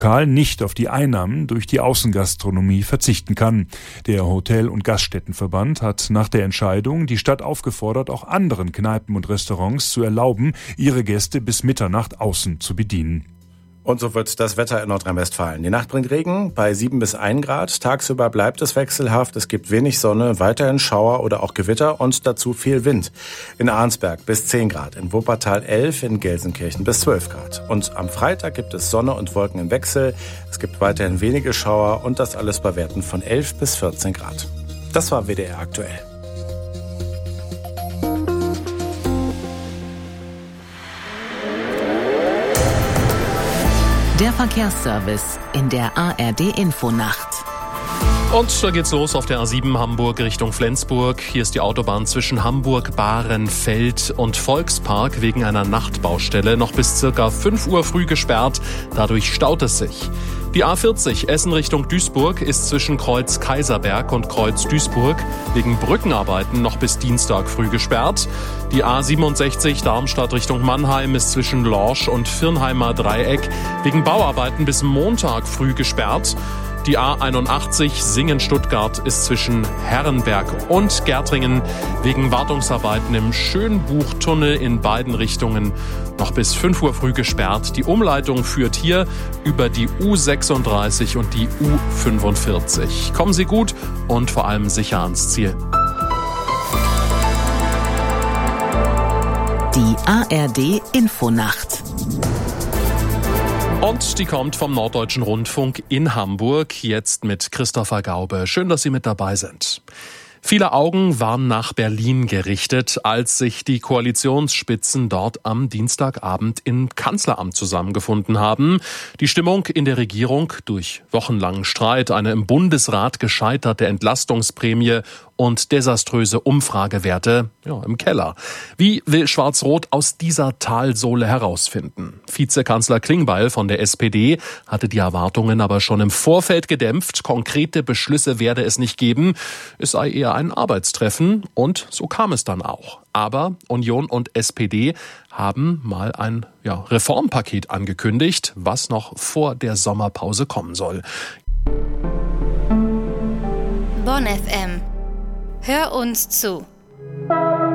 Lokal nicht auf die Einnahmen durch die Außengastronomie verzichten kann. Der Hotel- und Gaststättenverband hat nach der Entscheidung die Stadt aufgefordert, auch anderen Kneipen und Restaurants zu erlauben, ihre Gäste bis Mitternacht außen zu bedienen. Und so wird das Wetter in Nordrhein-Westfalen. Die Nacht bringt Regen bei 7 bis 1 Grad. Tagsüber bleibt es wechselhaft. Es gibt wenig Sonne, weiterhin Schauer oder auch Gewitter und dazu viel Wind. In Arnsberg bis 10 Grad, in Wuppertal 11, in Gelsenkirchen bis 12 Grad. Und am Freitag gibt es Sonne und Wolken im Wechsel. Es gibt weiterhin wenige Schauer und das alles bei Werten von 11 bis 14 Grad. Das war WDR aktuell. Der Verkehrsservice in der ARD-Infonacht. Und da geht's los auf der A7 Hamburg Richtung Flensburg. Hier ist die Autobahn zwischen Hamburg, Bahrenfeld und Volkspark wegen einer Nachtbaustelle noch bis circa 5 Uhr früh gesperrt. Dadurch staut es sich. Die A40 Essen Richtung Duisburg ist zwischen Kreuz Kaiserberg und Kreuz Duisburg wegen Brückenarbeiten noch bis Dienstag früh gesperrt. Die A67 Darmstadt Richtung Mannheim ist zwischen Lorsch und Firnheimer Dreieck wegen Bauarbeiten bis Montag früh gesperrt. Die A81 Singen-Stuttgart ist zwischen Herrenberg und Gärtringen wegen Wartungsarbeiten im Schönbuchtunnel in beiden Richtungen noch bis 5 Uhr früh gesperrt. Die Umleitung führt hier über die U36 und die U45. Kommen Sie gut und vor allem sicher ans Ziel. Die ARD-Infonacht. Und die kommt vom Norddeutschen Rundfunk in Hamburg, jetzt mit Christopher Gaube. Schön, dass Sie mit dabei sind. Viele Augen waren nach Berlin gerichtet, als sich die Koalitionsspitzen dort am Dienstagabend im Kanzleramt zusammengefunden haben. Die Stimmung in der Regierung durch wochenlangen Streit, eine im Bundesrat gescheiterte Entlastungsprämie und desaströse Umfragewerte im Keller. Wie will Schwarz-Rot aus dieser Talsohle herausfinden? Vizekanzler Klingbeil von der SPD hatte die Erwartungen aber schon im Vorfeld gedämpft. Konkrete Beschlüsse werde es nicht geben. Es sei eher ein Arbeitstreffen und so kam es dann auch. Aber Union und SPD haben mal ein Reformpaket angekündigt, was noch vor der Sommerpause kommen soll. Bonn FM. Hör uns zu.